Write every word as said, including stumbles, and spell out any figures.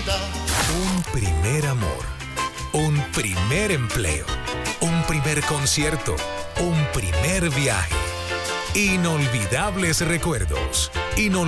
vida. Un primer amor, un primer empleo, un primer concierto, un primer viaje. Inolvidables recuerdos. Inol-